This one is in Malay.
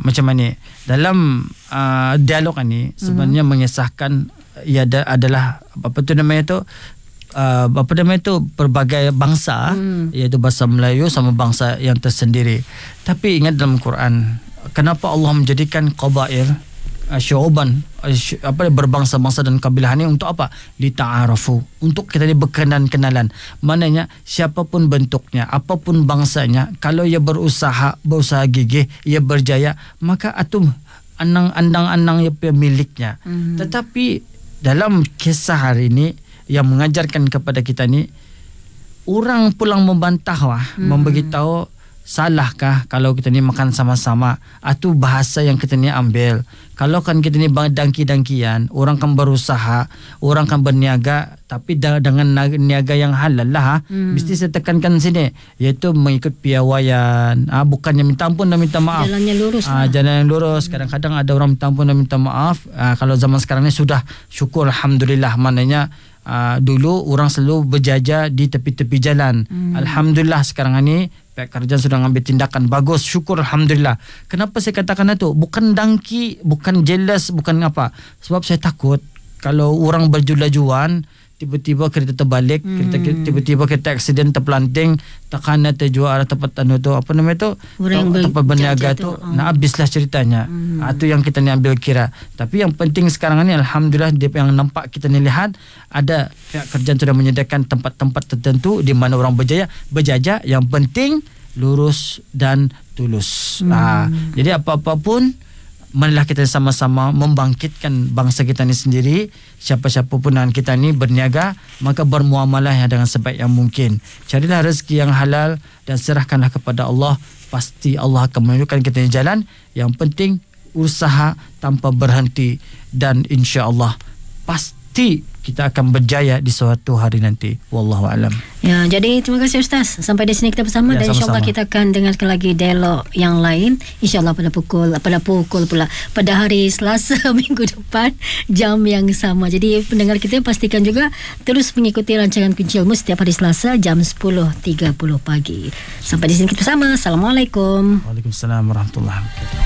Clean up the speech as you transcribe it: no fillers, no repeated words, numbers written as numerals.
macam mana dalam dialog ni sebenarnya mengisahkan ia adalah apa tu namanya tu pelbagai bangsa, iaitu bahasa Melayu sama bangsa yang tersendiri. Tapi ingat dalam Quran, kenapa Allah menjadikan qabail, syu'uban, berbangsa-bangsa dan kabilah ni untuk apa? Lita'arafu, untuk kita ni berkenalan-kenalan. Maknanya siapapun bentuknya, apapun bangsanya, kalau ia berusaha gigih, ia berjaya, maka itu andang-andang ia miliknya. Tetapi dalam kisah hari ini yang mengajarkan kepada kita ni, orang pulang membantah memberitahu salahkah kalau kita ni makan sama-sama. Itu bahasa yang kita ni ambil. Kalau kan kita ni dangki-dangkian, orang kan berusaha, orang kan berniaga, tapi dengan niaga yang halal lah. Mesti saya tekankan sini, iaitu mengikut piawaian, bukannya minta ampun dan minta maaf. Jalannya lurus. Jalan yang lurus. Kadang-kadang ada orang minta ampun dan minta maaf. Kalau zaman sekarang ni sudah syukur, alhamdulillah. Maknanya dulu orang selalu berjaja di tepi-tepi jalan. Alhamdulillah sekarang ni pihak kerajaan sudah mengambil tindakan bagus, syukur alhamdulillah. Kenapa saya katakan itu? Bukan dangki, bukan jealous, bukan apa. Sebab saya takut kalau orang berjula-juan, tiba-tiba kereta terbalik, tiba-tiba kereta aksiden terpelanting, takana terjual tempat tu, apa namanya tu, tempat berniaga tu, nak habislah ceritanya. Itu yang kita ni ambil kira. Tapi yang penting sekarang ni alhamdulillah, yang nampak kita ni lihat, ada pihak kerajaan sudah menyediakan tempat-tempat tertentu di mana orang berjaya. Yang penting lurus dan tulus. Jadi apa-apa pun, marilah kita sama-sama membangkitkan bangsa kita ni sendiri. Siapa-siapa pun dengan kita ni berniaga, maka bermuamalah dengan sebaik yang mungkin. Carilah rezeki yang halal dan serahkanlah kepada Allah. Pasti Allah akan menunjukkan kita ni jalan. Yang penting usaha tanpa berhenti, dan insya-Allah pasti kita akan berjaya di suatu hari nanti. Wallahu alam. Ya, jadi terima kasih Ustaz. Sampai di sini kita bersama, dan insya-Allah kita akan dengarkan lagi dialog yang lain. Insya-Allah pada pukul pula pada hari Selasa minggu depan jam yang sama. Jadi pendengar kita pastikan juga terus mengikuti rancangan Kunci Ilmu setiap hari Selasa jam 10.30 pagi. Sampai di sini kita bersama. Assalamualaikum. Waalaikumsalam warahmatullahi wabarakatuh.